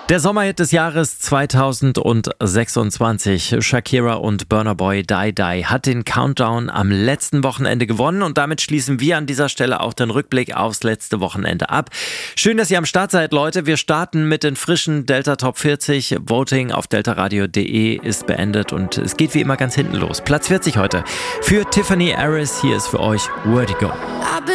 Der Sommerhit des Jahres 2026, Shakira und Burna Boy Die Die, hat den Countdown am letzten Wochenende gewonnen und damit schließen wir an dieser Stelle auch den Rückblick aufs letzte Wochenende ab. Schön, dass ihr am Start seid, Leute. Wir starten mit den frischen Delta Top 40. Voting auf deltaradio.de ist beendet und es geht wie immer ganz hinten los. Platz 40 heute für Tiffany Harris. Hier ist für euch Vertigo.